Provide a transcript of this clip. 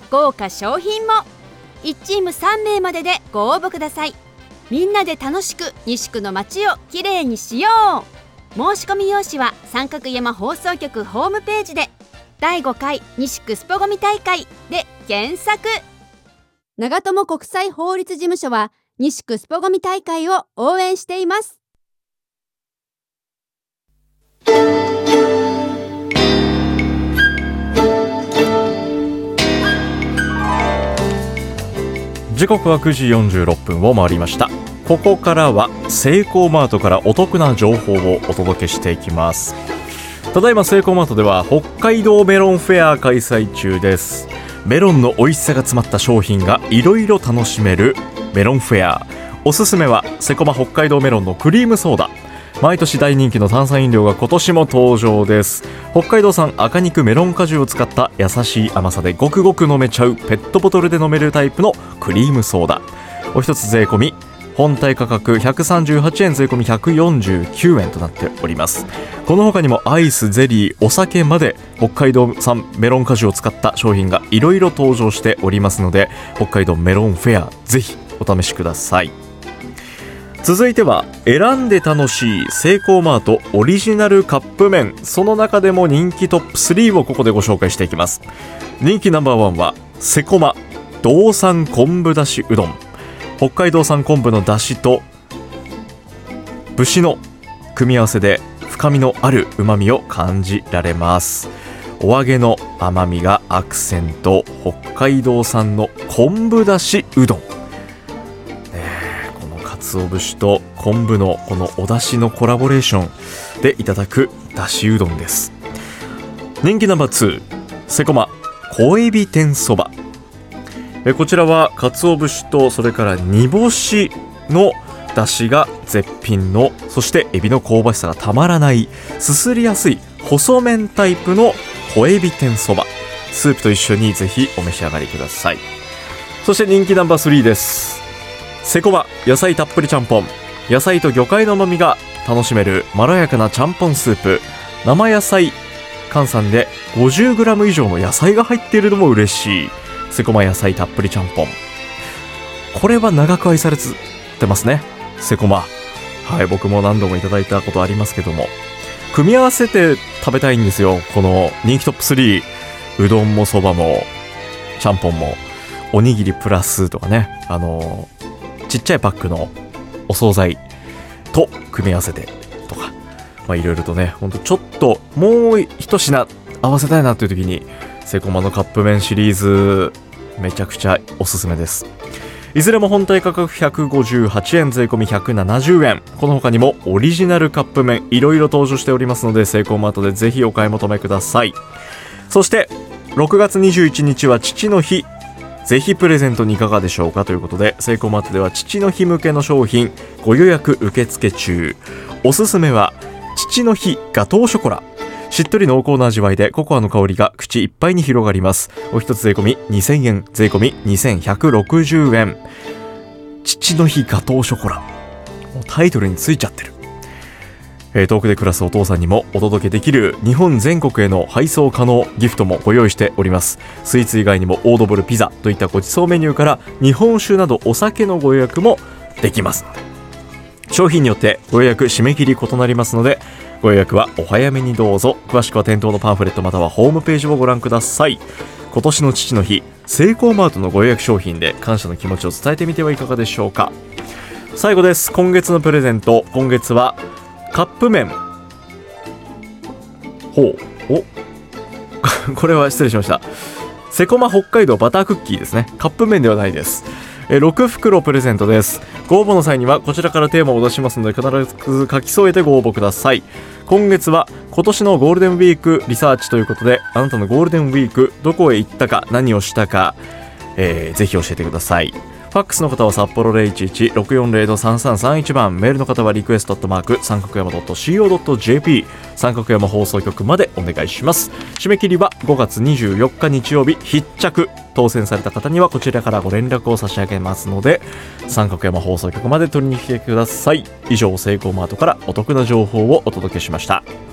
豪華賞品も。1チーム3名まででご応募ください。みんなで楽しく西区の街をきれいにしよう。申し込み用紙は三角山放送局ホームページで第5回西区スポゴミ大会で検索。長友国際法律事務所は西区スポゴミ大会を応援しています。 時刻は9時46分を回りました。ここからはセイコーマートからお得な情報をお届けしていきます。ただいまセイコーマートでは北海道メロンフェア開催中です。メロンの美味しさが詰まった商品がいろいろ楽しめるメロンフェア。おすすめはセコマ北海道メロンのクリームソーダ。毎年大人気の炭酸飲料が今年も登場です。北海道産赤肉メロン果汁を使った優しい甘さでごくごく飲めちゃうペットボトルで飲めるタイプのクリームソーダ。お一つ税込み本体価格138円税込み149円となっております。この他にもアイス、ゼリー、お酒まで北海道産メロン果汁を使った商品がいろいろ登場しておりますので、北海道メロンフェアぜひお試しください。続いては選んで楽しいセイコーマートオリジナルカップ麺。その中でも人気トップ3をここでご紹介していきます。人気ナンバー1はセコマ道産昆布だしうどん。北海道産昆布のだしと節の組み合わせで深みのある旨味を感じられます。お揚げの甘みがアクセント、北海道産の昆布だしうどん。鰹節と昆布のこのお出汁のコラボレーションでいただくだしうどんです。人気ナンバー2セコマ小エビ天そば。こちらは鰹節とそれから煮干しの出汁が絶品の、そしてエビの香ばしさがたまらないすすりやすい細麺タイプの小エビ天そば。スープと一緒にぜひお召し上がりください。そして人気ナンバー3です。セコマ野菜たっぷりちゃんぽん。野菜と魚介の旨味が楽しめるまろやかなちゃんぽんスープ。生野菜換算で 50g 以上の野菜が入っているのも嬉しいセコマ野菜たっぷりちゃんぽん。これは長く愛されてますね、セコマ。はい、僕も何度もいただいたことありますけども、組み合わせて食べたいんですよ。この人気トップ3、うどんもそばもちゃんぽんもおにぎりプラスとかね、ちっちゃいパックのお惣菜と組み合わせてとか、いろいろとね、ほんとちょっともう一品合わせたいなという時にセコマのカップ麺シリーズめちゃくちゃおすすめです。いずれも本体価格158円税込み170円。この他にもオリジナルカップ麺いろいろ登場しておりますので、セイコーマートでぜひお買い求めください。そして6月21日は父の日。ぜひプレゼントにいかがでしょうかということで、セイコーマートでは父の日向けの商品ご予約受付中。おすすめは父の日ガトーショコラ。しっとり濃厚な味わいでココアの香りが口いっぱいに広がります。お一つ税込み2000円税込み2160円。父の日ガトーショコラ、もうタイトルについちゃってる。遠くで暮らすお父さんにもお届けできる日本全国への配送可能ギフトもご用意しております。スイーツ以外にもオードブル、ピザといったごちそうメニューから日本酒などお酒のご予約もできますので、商品によってご予約締め切り異なりますので、ご予約はお早めにどうぞ。詳しくは店頭のパンフレットまたはホームページをご覧ください。今年の父の日、セイコーマートのご予約商品で感謝の気持ちを伝えてみてはいかがでしょうか。最後です。今月のプレゼント。今月はカップ麺。これは失礼しました。セコマ北海道バタークッキーですね。カップ麺ではないです。6袋プレゼントです。ご応募の際にはこちらからテーマを出しますので、必ず書き添えてご応募ください。今月は今年のゴールデンウィークリサーチということで、あなたのゴールデンウィークどこへ行ったか、何をしたか、ぜひ教えてください。ファックスの方は札幌 011-640-3331 番、メールの方はリクエスト三角山 .co.jp 三角山放送局までお願いします。締め切りは5月24日日曜日必着。当選された方にはこちらからご連絡を差し上げますので、三角山放送局まで取りに来てください。以上、セイコーマートからお得な情報をお届けしました。